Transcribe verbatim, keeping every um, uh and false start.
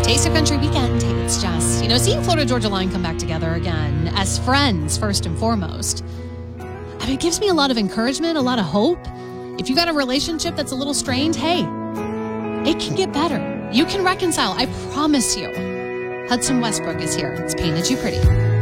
Taste of Country weekend. It's just, you know, seeing Florida Georgia Line come back together again as friends, first and foremost. I mean, it gives me a lot of encouragement, a lot of hope. If you got a relationship that's a little strained, hey, it can get better. You can reconcile. I promise you. Hudson Westbrook is here. It's Painted You Pretty.